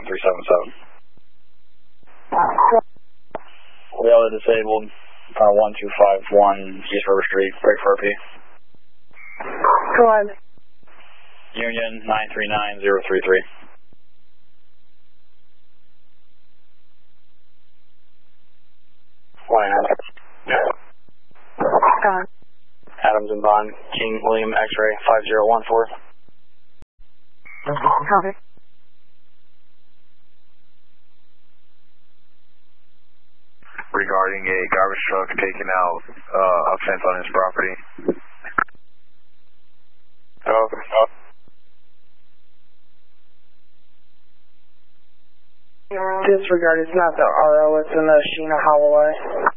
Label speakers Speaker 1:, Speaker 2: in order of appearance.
Speaker 1: 1377. Wheeler disabled, 1251 East River Street, break for RP.
Speaker 2: Go ahead.
Speaker 1: Union 939033.
Speaker 2: Go on.
Speaker 1: Adams and Bond, King William X-ray 5014.
Speaker 2: Copy.
Speaker 3: Regarding a garbage truck taking out a fence on his property.
Speaker 2: Disregard, it's not the RO, it's in the Sheena Holloway.